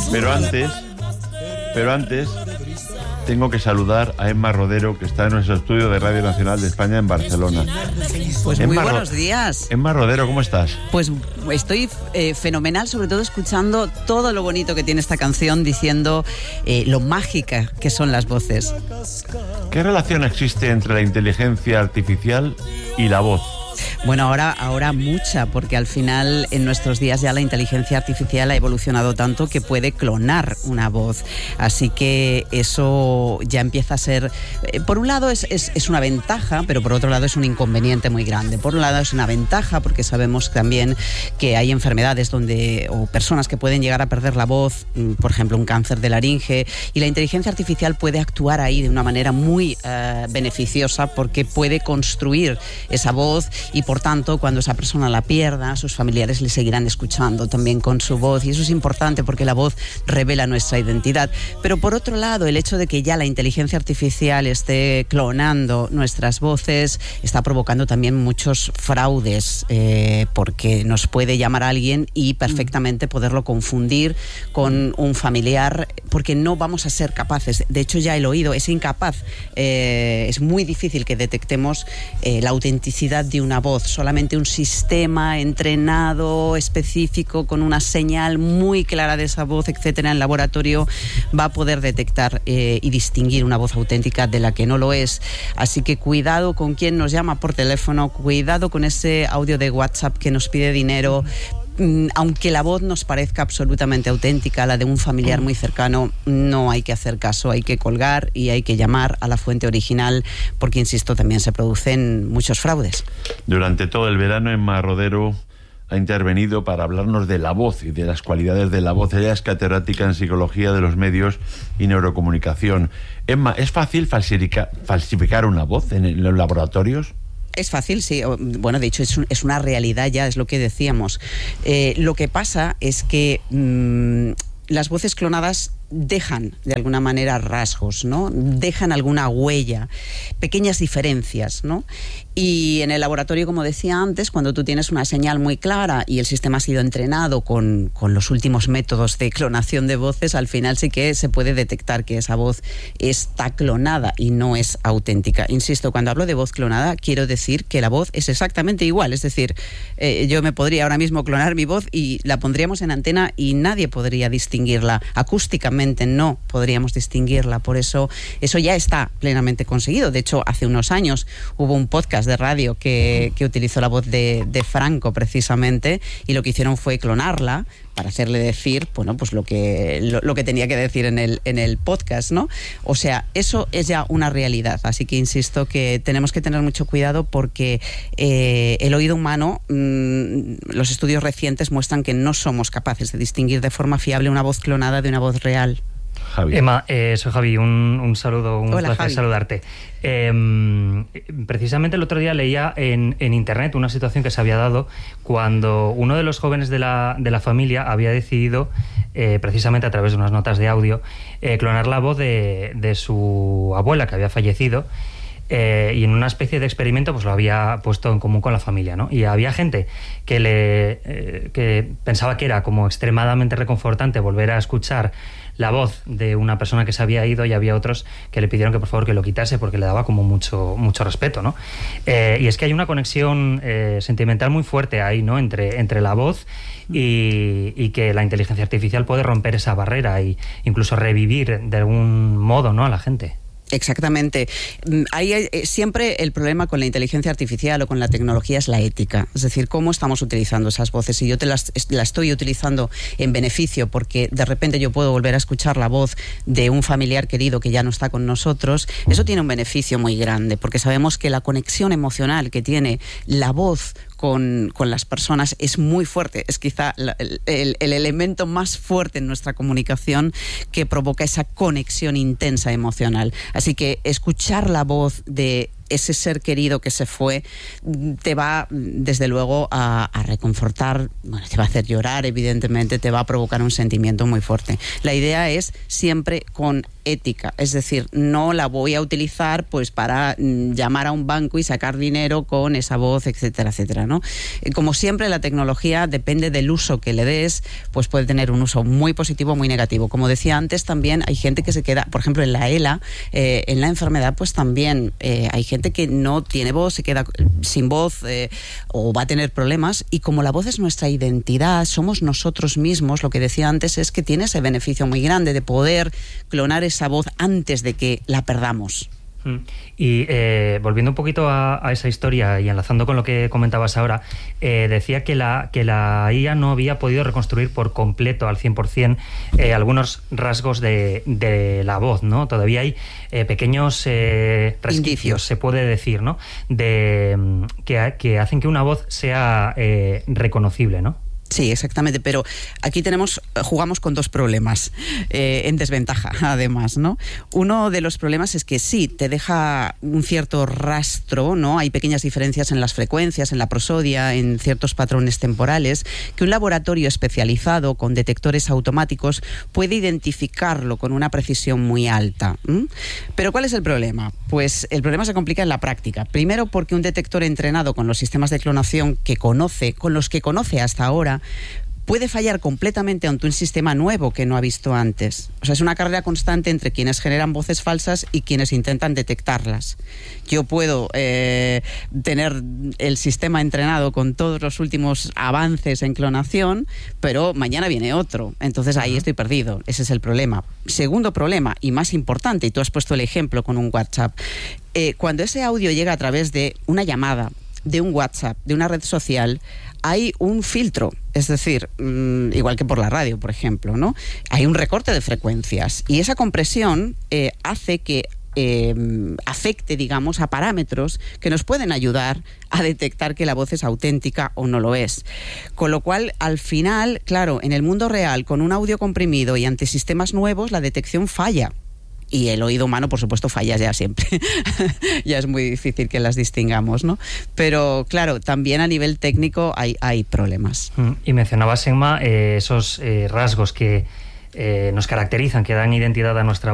Pero antes tengo que saludar a Emma Rodero, que está en nuestro estudio de Radio Nacional de España en Barcelona. Pues muy buenos días. Emma Rodero, ¿cómo estás? Pues estoy fenomenal, sobre todo escuchando todo lo bonito que tiene esta canción, diciendo lo mágica que son las voces. ¿Qué relación existe entre la inteligencia artificial y la voz? Bueno, ahora mucha, porque al final en nuestros días ya la inteligencia artificial ha evolucionado tanto que puede clonar una voz. Así que eso ya empieza a ser, por un lado es una ventaja, pero por otro lado es un inconveniente muy grande. Por un lado es una ventaja porque sabemos también que hay enfermedades o personas que pueden llegar a perder la voz, por ejemplo un cáncer de laringe, y la inteligencia artificial puede actuar ahí de una manera muy beneficiosa, porque puede construir esa voz y por tanto cuando esa persona la pierda, sus familiares le seguirán escuchando también con su voz, y eso es importante porque la voz revela nuestra identidad. Pero por otro lado, el hecho de que ya la inteligencia artificial esté clonando nuestras voces está provocando también muchos fraudes, porque nos puede llamar a alguien y perfectamente poderlo confundir con un familiar, porque no vamos a ser capaces. De hecho, ya el oído es incapaz, es muy difícil que detectemos la autenticidad de una voz. Solamente un sistema entrenado, específico, con una señal muy clara de esa voz, etcétera, en laboratorio, va a poder detectar y distinguir una voz auténtica de la que no lo es. Así que cuidado con quien nos llama por teléfono, cuidado con ese audio de WhatsApp que nos pide dinero. Aunque la voz nos parezca absolutamente auténtica, la de un familiar muy cercano, no hay que hacer caso, hay que colgar y hay que llamar a la fuente original, porque, insisto, también se producen muchos fraudes. Durante todo el verano, Emma Rodero ha intervenido para hablarnos de la voz y de las cualidades de la voz. Ella es catedrática en Psicología de los Medios y Neurocomunicación. Emma, ¿es fácil falsificar una voz en los laboratorios? Es fácil, sí. Bueno, de hecho es una realidad ya, es lo que decíamos. Lo que pasa es que las voces clonadas dejan de alguna manera rasgos, ¿no? Dejan alguna huella, pequeñas diferencias, ¿no? Y en el laboratorio, como decía antes, cuando tú tienes una señal muy clara y el sistema ha sido entrenado con los últimos métodos de clonación de voces, al final sí que se puede detectar que esa voz está clonada y no es auténtica. Insisto, cuando hablo de voz clonada, quiero decir que la voz es exactamente igual. Es decir, yo me podría ahora mismo clonar mi voz y la pondríamos en antena y nadie podría distinguirla. Acústicamente no podríamos distinguirla. Por eso ya está plenamente conseguido. De hecho, hace unos años hubo un podcast de radio que utilizó la voz de Franco precisamente, y lo que hicieron fue clonarla para hacerle decir, bueno, pues lo que tenía que decir en el podcast, ¿no? O sea, eso es ya una realidad. Así que insisto que tenemos que tener mucho cuidado, porque el oído humano, los estudios recientes muestran que no somos capaces de distinguir de forma fiable una voz clonada de una voz real. Javi. Emma, soy Javi, un saludo, un Hola, placer Javi. saludarte. Precisamente el otro día leía en internet una situación que se había dado cuando uno de los jóvenes de la familia había decidido, precisamente a través de unas notas de audio, clonar la voz de su abuela, que había fallecido. Y en una especie de experimento pues lo había puesto en común con la familia, ¿no? Y había gente que pensaba que era como extremadamente reconfortante volver a escuchar la voz de una persona que se había ido, y había otros que le pidieron que por favor que lo quitase porque le daba como mucho respeto, ¿no? Y es que hay una conexión sentimental muy fuerte ahí, ¿no? Entre la voz y que la inteligencia artificial puede romper esa barrera e incluso revivir de algún modo, ¿no?, a la gente. Exactamente. Hay siempre el problema con la inteligencia artificial o con la tecnología es la ética. Es decir, cómo estamos utilizando esas voces. Si yo la estoy utilizando en beneficio, porque de repente yo puedo volver a escuchar la voz de un familiar querido que ya no está con nosotros, eso tiene un beneficio muy grande, porque sabemos que la conexión emocional que tiene la voz con las personas es muy fuerte. Es quizá el elemento más fuerte en nuestra comunicación que provoca esa conexión intensa emocional. Así que escuchar la voz de ese ser querido que se fue te va, desde luego, a reconfortar, bueno, te va a hacer llorar, evidentemente, te va a provocar un sentimiento muy fuerte. La idea es siempre con ética, es decir, no la voy a utilizar pues para llamar a un banco y sacar dinero con esa voz, etcétera, etcétera, ¿no? Como siempre, la tecnología depende del uso que le des, pues puede tener un uso muy positivo o muy negativo. Como decía antes, también hay gente que se queda, por ejemplo, en la ELA, en la enfermedad, pues también hay gente que no tiene voz, se queda sin voz o va a tener problemas, y como la voz es nuestra identidad, somos nosotros mismos, lo que decía antes es que tiene ese beneficio muy grande de poder clonar esa voz antes de que la perdamos. Y volviendo un poquito a esa historia y enlazando con lo que comentabas ahora, decía que la IA no había podido reconstruir por completo al 100% algunos rasgos de la voz, ¿no? Todavía hay pequeños resquicios, indicios, se puede decir, ¿no? Que hacen que una voz sea reconocible, ¿no? Sí, exactamente, pero aquí jugamos con dos problemas en desventaja, además, ¿no? Uno de los problemas es que sí, te deja un cierto rastro, ¿no? Hay pequeñas diferencias en las frecuencias, en la prosodia, en ciertos patrones temporales, que un laboratorio especializado con detectores automáticos puede identificarlo con una precisión muy alta. Pero ¿cuál es el problema? Pues el problema se complica en la práctica. Primero porque un detector entrenado con los sistemas de clonación con los que conoce hasta ahora, puede fallar completamente ante un sistema nuevo que no ha visto antes. O sea, es una carrera constante entre quienes generan voces falsas y quienes intentan detectarlas. Yo puedo tener el sistema entrenado con todos los últimos avances en clonación, pero mañana viene otro. Entonces ahí estoy perdido. Ese es el problema. Segundo problema, y más importante, y tú has puesto el ejemplo con un WhatsApp. Cuando ese audio llega a través de una llamada, de un WhatsApp, de una red social, hay un filtro, es decir, igual que por la radio, por ejemplo, ¿no? Hay un recorte de frecuencias y esa compresión hace que afecte, digamos, a parámetros que nos pueden ayudar a detectar que la voz es auténtica o no lo es. Con lo cual, al final, claro, en el mundo real, con un audio comprimido y ante sistemas nuevos, la detección falla. Y el oído humano, por supuesto, falla ya siempre. Ya es muy difícil que las distingamos, ¿no? Pero, claro, también a nivel técnico hay problemas. Y mencionabas, Emma, esos rasgos que nos caracterizan, que dan identidad a nuestra